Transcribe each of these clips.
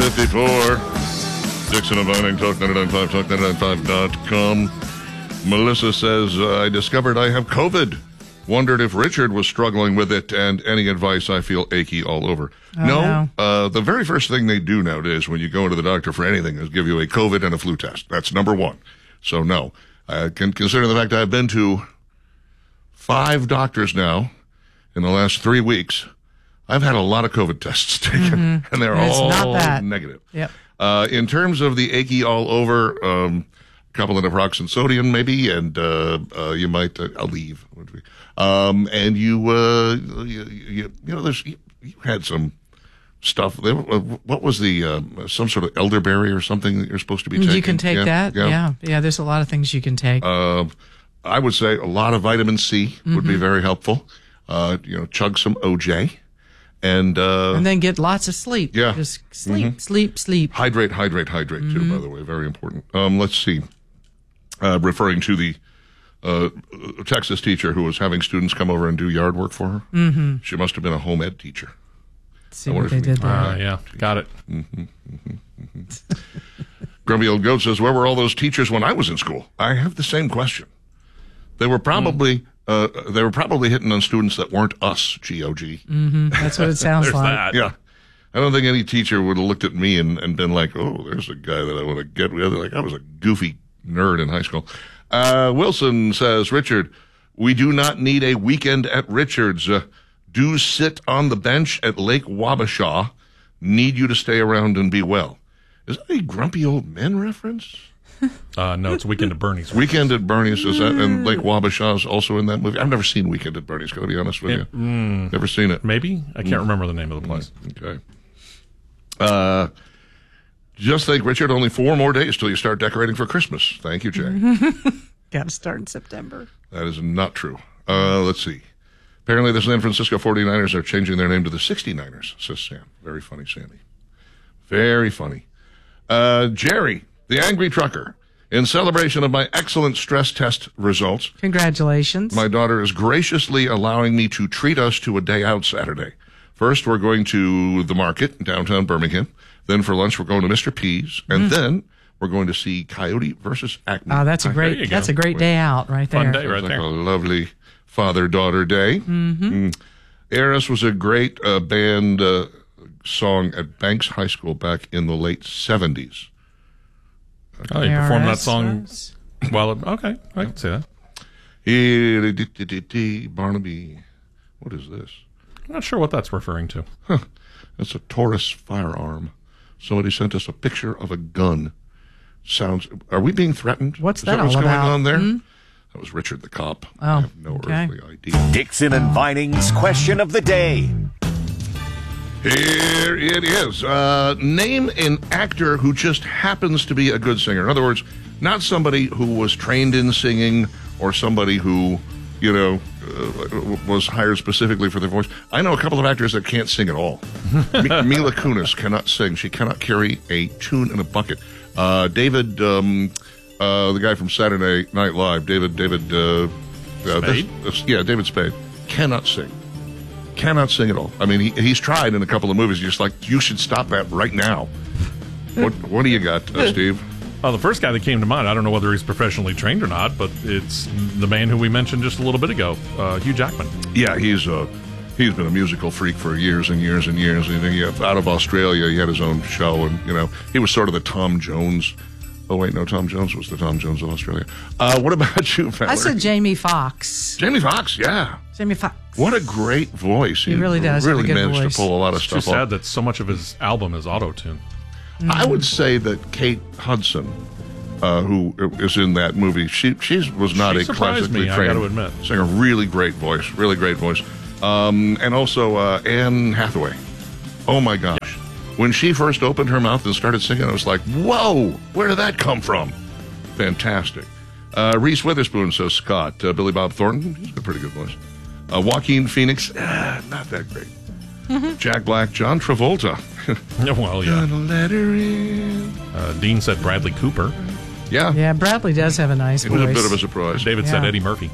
7:54. Dixon and Vining, Talk 99.5, Talk99.5.com. Melissa says, I discovered I have COVID. Wondered if Richard was struggling with it, and any advice, I feel achy all over. No. The very first thing they do nowadays when you go into the doctor for anything is give you a COVID and a flu test. That's number one. So no. Considering the fact I've been to 5 doctors now in the last 3 weeks, I've had a lot of COVID tests taken, and they're all negative. Yep. In terms of the achy all over, a couple of naproxen sodium maybe, and you might I'll leave. And you had some stuff. What was the some sort of elderberry or something that you're supposed to be taking? You can take that. Yeah. There's a lot of things you can take. I would say a lot of vitamin C would be very helpful. Chug some OJ. And then get lots of sleep. Yeah. Just sleep. Hydrate too, by the way. Very important. Let's see. Referring to the Texas teacher who was having students come over and do yard work for her. Mm-hmm. She must have been a home ed teacher. See what they did there. Yeah, got it. Grumpy Old Goat says, where were all those teachers when I was in school? I have the same question. They were probably... they were probably hitting on students that weren't us, G-O-G. Mm-hmm. That's what it sounds like. That. Yeah. I don't think any teacher would have looked at me and been like, oh, there's a guy that I want to get with. Like, I was a goofy nerd in high school. Wilson says, Richard, we do not need a weekend at Richard's. Do sit on the bench at Lake Wabasha. Need you to stay around and be well. Is that a Grumpy Old Men reference? No, it's Weekend at Bernie's. Weekend at Bernie's, is that, and Lake Wabasha is also in that movie? I've never seen Weekend at Bernie's, gotta be honest with you. Never seen it. Maybe? I can't remember the name of the place. Okay. Just think, Richard, only 4 more days till you start decorating for Christmas. Thank you, Jay. Got to start in September. That is not true. Let's see. Apparently the San Francisco 49ers are changing their name to the 69ers, says Sam. Very funny, Sandy. Very funny. Jerry, the angry trucker, in celebration of my excellent stress test results. Congratulations. My daughter is graciously allowing me to treat us to a day out Saturday. First, we're going to the market in downtown Birmingham. Then for lunch, we're going to Mr. P's. And then we're going to see Coyote versus Acme. Oh, that's a great day out right there. Fun day right there. A lovely father-daughter day. Eris was a great band song at Banks High School back in the late 70s. Oh, you performed that song okay, I can say that. Barnaby. What is this? I'm not sure what that's referring to. That's a Taurus firearm. Somebody sent us a picture of a gun. Are we being threatened? What's that all what's about? going on there? That was Richard the cop. I have no earthly idea. Dixon and Vining's question of the day. Here it is. Name an actor who just happens to be a good singer. In other words, not somebody who was trained in singing or somebody who, was hired specifically for their voice. I know a couple of actors that can't sing at all. Mila Kunis cannot sing. She cannot carry a tune in a bucket. David, the guy from Saturday Night Live, David Spade? David Spade, cannot sing. Cannot sing at all. I mean, he's tried in a couple of movies. You're just like, you should stop that right now. What do you got, Steve? Well, the first guy that came to mind, I don't know whether he's professionally trained or not, but it's the man who we mentioned just a little bit ago, Hugh Jackman. Yeah, he's been a musical freak for years and years and years. And out of Australia, he had his own show, and he was sort of the Tom Jones. Oh wait, no, Tom Jones was the Tom Jones of Australia. What about you, Valerie? I said Jamie Foxx. Jamie Foxx, yeah. Jamie Foxx. What a great voice. He really does. Really have a good managed voice. to pull a lot of stuff It's too sad that so much of his album is auto-tune. I would say that Kate Hudson, who is in that movie, she was not a classically I trained gotta admit. singer. Really great voice. And also Anne Hathaway. Oh my gosh. When she first opened her mouth and started singing, I was like, whoa, where did that come from? Fantastic. Reese Witherspoon, says Scott. Billy Bob Thornton, he's got a pretty good voice. Joaquin Phoenix, not that great. Jack Black, John Travolta. Well, yeah. Gonna let her in. Dean said Bradley Cooper. Yeah. Yeah, Bradley does have a nice It voice. was a bit of a surprise. David said Eddie Murphy.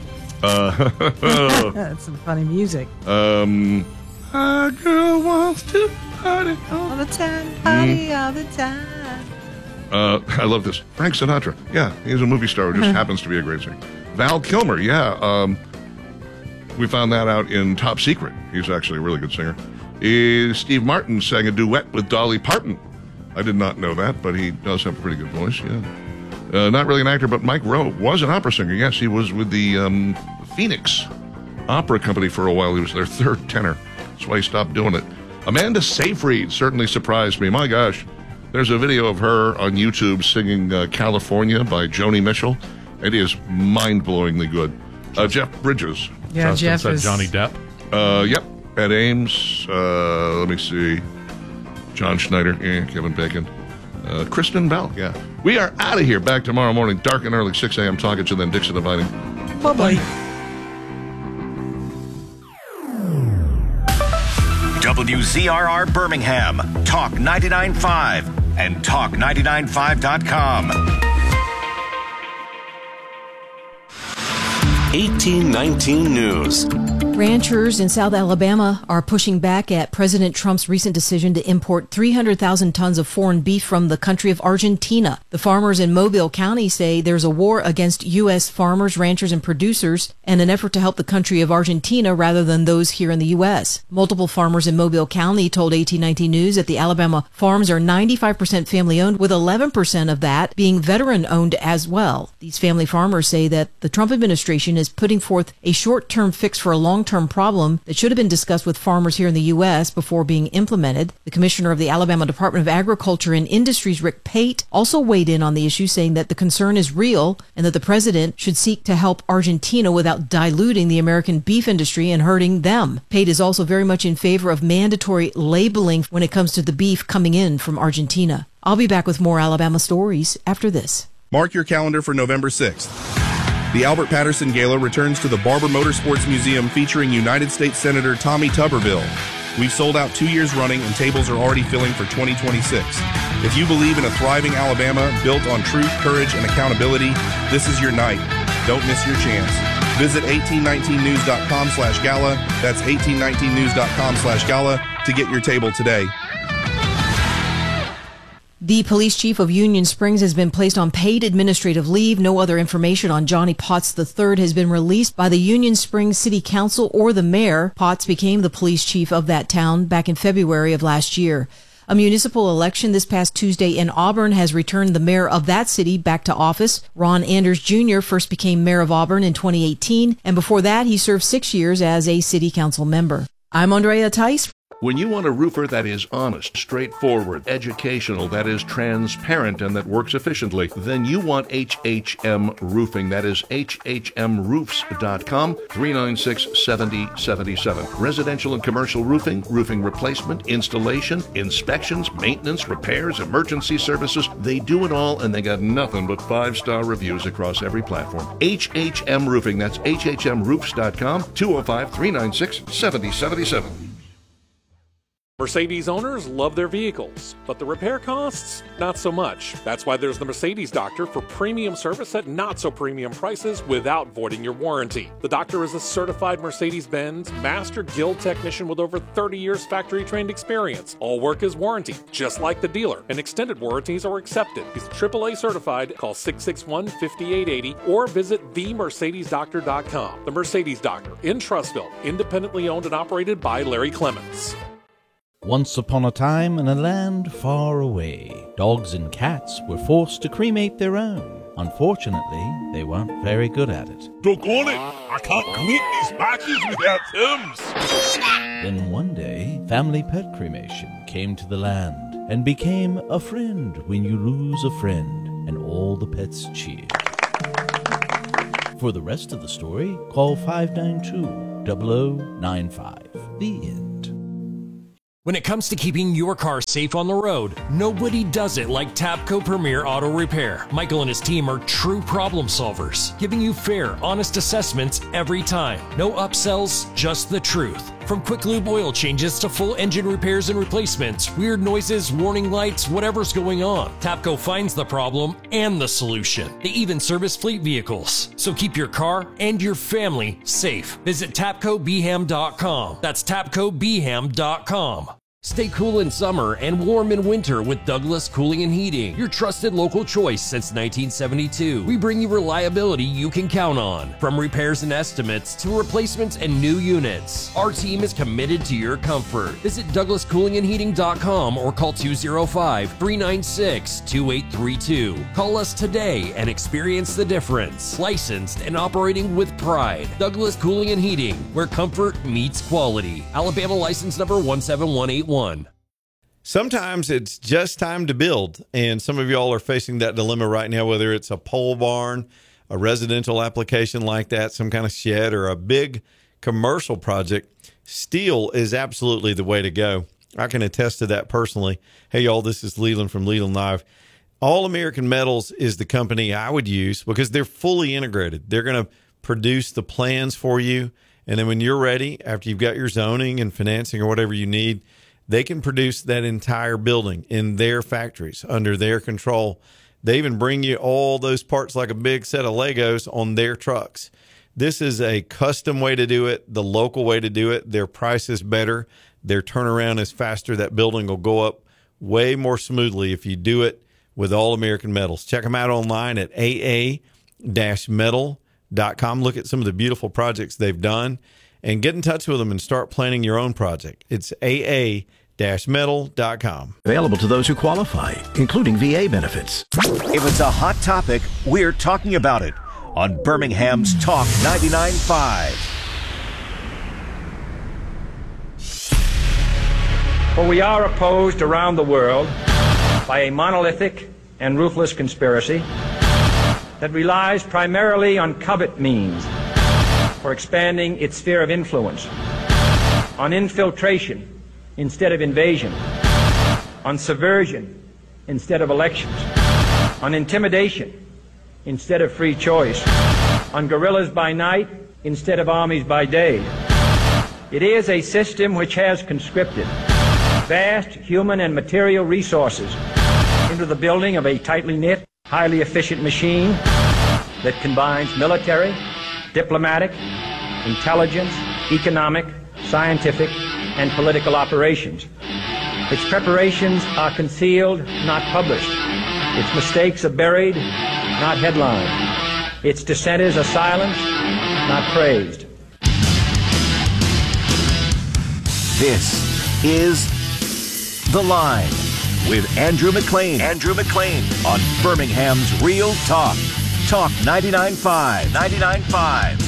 That's some funny music. A girl wants to Party all the time, party all the time. I love this. Frank Sinatra. Yeah, he's a movie star who just happens to be a great singer. Val Kilmer. Yeah, we found that out in Top Secret. He's actually a really good singer. Steve Martin sang a duet with Dolly Parton. I did not know that, but he does have a pretty good voice, yeah. Not really an actor, but Mike Rowe was an opera singer. Yes, he was with the Phoenix Opera Company for a while. He was their third tenor. That's why he stopped doing it. Amanda Seyfried certainly surprised me. My gosh, there's a video of her on YouTube singing California by Joni Mitchell. It is mind-blowingly good. Jeff Bridges. Yeah, Jeff said is... Johnny Depp. Yep. Ed Ames. Let me see. John Schneider. Yeah, Kevin Bacon. Kristen Bell. Yeah. We are out of here. Back tomorrow morning, dark and early, 6 a.m. Talking to them. Dixon Dividing. Bye-bye. WZRR Birmingham, Talk 99.5 and Talk995.com. 1819 News. Ranchers in South Alabama are pushing back at President Trump's recent decision to import 300,000 tons of foreign beef from the country of Argentina. The farmers in Mobile County say there's a war against U.S. farmers, ranchers, and producers, and an effort to help the country of Argentina rather than those here in the U.S. Multiple farmers in Mobile County told 1819 News that the Alabama farms are 95% family-owned, with 11% of that being veteran-owned as well. These family farmers say that the Trump administration is putting forth a short-term fix for a long-term problem that should have been discussed with farmers here in the U.S. before being implemented. The commissioner of the Alabama Department of Agriculture and Industries, Rick Pate, also weighed in on the issue, saying that the concern is real and that the president should seek to help Argentina without diluting the American beef industry and hurting them. Pate is also very much in favor of mandatory labeling when it comes to the beef coming in from Argentina. I'll be back with more Alabama stories after this. Mark your calendar for November 6th. The Albert Patterson Gala returns to the Barber Motorsports Museum featuring United States Senator Tommy Tuberville. We've sold out 2 years running and tables are already filling for 2026. If you believe in a thriving Alabama built on truth, courage, and accountability, this is your night. Don't miss your chance. Visit 1819news.com/gala. That's 1819news.com/gala to get your table today. The police chief of Union Springs has been placed on paid administrative leave. No other information on Johnny Potts III has been released by the Union Springs City Council or the mayor. Potts became the police chief of that town back in February of last year. A municipal election this past Tuesday in Auburn has returned the mayor of that city back to office. Ron Anders Jr. first became mayor of Auburn in 2018, and before that he served 6 years as a city council member. I'm Andrea Tice. When you want a roofer that is honest, straightforward, educational, that is transparent, and that works efficiently, then you want HHM Roofing. That is HHMroofs.com, 396-7077. Residential and commercial roofing, roofing replacement, installation, inspections, maintenance, repairs, emergency services. They do it all, and they got nothing but 5-star reviews across every platform. HHM Roofing. That's HHMroofs.com, 205-396-7077. Mercedes owners love their vehicles, but the repair costs, not so much. That's why there's the Mercedes Doctor for premium service at not-so-premium prices without voiding your warranty. The Doctor is a certified Mercedes-Benz Master Guild technician with over 30 years factory-trained experience. All work is warranty, just like the dealer, and extended warranties are accepted. He's AAA certified. Call 661-5880 or visit themercedesdoctor.com. The Mercedes Doctor in Trussville, independently owned and operated by Larry Clements. Once upon a time, in a land far away, dogs and cats were forced to cremate their own. Unfortunately, they weren't very good at it. Doggone it! I can't clean these matches without terms! Then one day, family pet cremation came to the land and became a friend when you lose a friend, and all the pets cheered. For the rest of the story, call 592-0095. The end. When it comes to keeping your car safe on the road, nobody does it like Tapco Premier Auto Repair. Michael and his team are true problem solvers, giving you fair, honest assessments every time. No upsells, just the truth. From quick lube oil changes to full engine repairs and replacements, weird noises, warning lights, whatever's going on, Tapco finds the problem and the solution. They even service fleet vehicles. So keep your car and your family safe. Visit TapcoBeham.com. That's TapcoBeham.com. Stay cool in summer and warm in winter with Douglas Cooling and Heating, your trusted local choice since 1972. We bring you reliability you can count on, from repairs and estimates to replacements and new units. Our team is committed to your comfort. Visit DouglasCoolingandHeating.com or call 205-396-2832. Call us today and experience the difference. Licensed and operating with pride. Douglas Cooling and Heating, where comfort meets quality. Alabama license number 17181. Sometimes it's just time to build, and some of y'all are facing that dilemma right now, whether it's a pole barn, a residential application like that, some kind of shed, or a big commercial project. Steel is absolutely the way to go. I can attest to that personally. Hey, y'all, this is Leland from Leland Live. All American Metals is the company I would use because they're fully integrated. They're going to produce the plans for you, and then when you're ready, after you've got your zoning and financing or whatever you need, they can produce that entire building in their factories under their control. They even bring you all those parts like a big set of Legos on their trucks. This is a custom way to do it, the local way to do it. Their price is better. Their turnaround is faster. That building will go up way more smoothly if you do it with All American Metals. Check them out online at aa-metal.com. Look at some of the beautiful projects they've done and get in touch with them and start planning your own project. It's aa-metal.com. Available to those who qualify, including VA benefits. If it's a hot topic, we're talking about it on Birmingham's Talk 99.5. For we are opposed around the world by a monolithic and ruthless conspiracy that relies primarily on covert means for expanding its sphere of influence, on infiltration instead of invasion, on subversion instead of elections, on intimidation instead of free choice, on guerrillas by night instead of armies by day. It is a system which has conscripted vast human and material resources into the building of a tightly knit, highly efficient machine that combines military, diplomatic, intelligence, economic, scientific, and political operations. Its preparations are concealed, not published. Its mistakes are buried, not headlined. Its dissenters are silenced, not praised. This is The Line with Andrew McLean. Andrew McLean on Birmingham's Real Talk. Talk 99.5. 99.5.